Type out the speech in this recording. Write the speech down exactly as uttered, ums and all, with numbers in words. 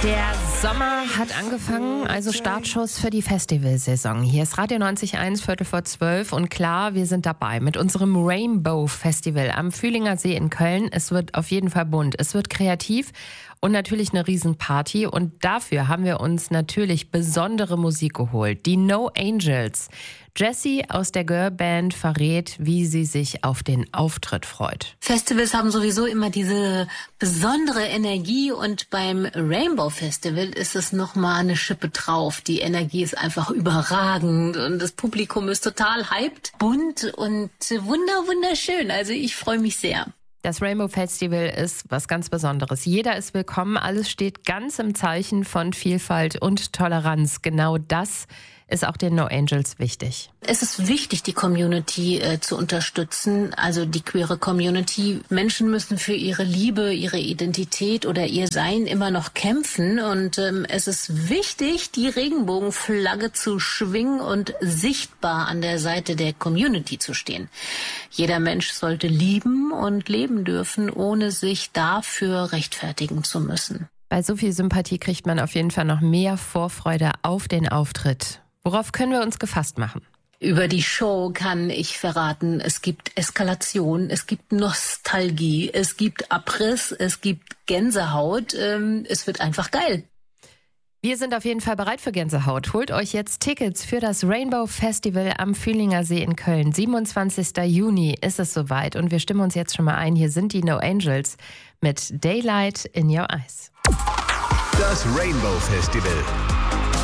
Der Sommer hat angefangen, also Startschuss für die Festivalsaison. Hier ist Radio neunzig Komma eins, Viertel vor zwölf und klar, wir sind dabei mit unserem Rainbow Festival am Fühlinger See in Köln. Es wird auf jeden Fall bunt, es wird kreativ und natürlich eine Riesenparty und dafür haben wir uns natürlich besondere Musik geholt. Die No Angels. Jessie aus der Girlband verrät, wie sie sich auf den Auftritt freut. Festivals haben sowieso immer diese besondere Energie und beim Rainbow Festival ist es nochmal eine Schippe drauf. Die Energie ist einfach überragend und das Publikum ist total hyped, bunt und wunder wunderschön. Also ich freue mich sehr. Das Rainbow Festival ist was ganz Besonderes. Jeder ist willkommen. Alles steht ganz im Zeichen von Vielfalt und Toleranz. Genau das ist auch den No Angels wichtig. Es ist wichtig, die Community äh, zu unterstützen, also die queere Community. Menschen müssen für ihre Liebe, ihre Identität oder ihr Sein immer noch kämpfen. Und ähm, es ist wichtig, die Regenbogenflagge zu schwingen und sichtbar an der Seite der Community zu stehen. Jeder Mensch sollte lieben und leben dürfen, ohne sich dafür rechtfertigen zu müssen. Bei so viel Sympathie kriegt man auf jeden Fall noch mehr Vorfreude auf den Auftritt. Worauf können wir uns gefasst machen? Über die Show kann ich verraten, es gibt Eskalation, es gibt Nostalgie, es gibt Abriss, es gibt Gänsehaut. Ähm, es wird einfach geil. Wir sind auf jeden Fall bereit für Gänsehaut. Holt euch jetzt Tickets für das Rainbow Festival am Fühlinger See in Köln. siebenundzwanzigsten Juni ist es soweit und wir stimmen uns jetzt schon mal ein. Hier sind die No Angels mit Daylight in Your Eyes. Das Rainbow Festival.